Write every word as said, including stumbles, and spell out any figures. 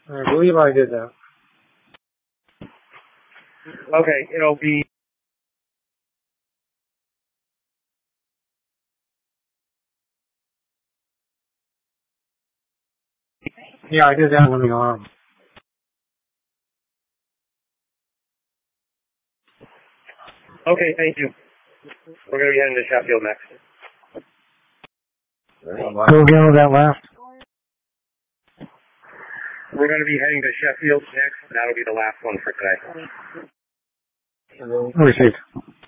I believe I did that. Okay, it'll be... Yeah, I did that one in the arm. Okay, thank you. We're going to be heading to Sheffield next. Go again with that last. We're going to be heading to Sheffield next. That'll be the last one for today. Received.